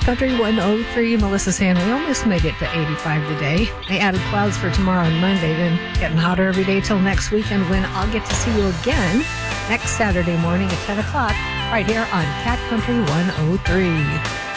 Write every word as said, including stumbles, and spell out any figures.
Country one oh three, Melissa saying we almost made it to eighty-five today. They added clouds for tomorrow and Monday, then getting hotter every day till next weekend when I'll get to see you again next Saturday morning at ten o'clock right here on Cat Country one oh three.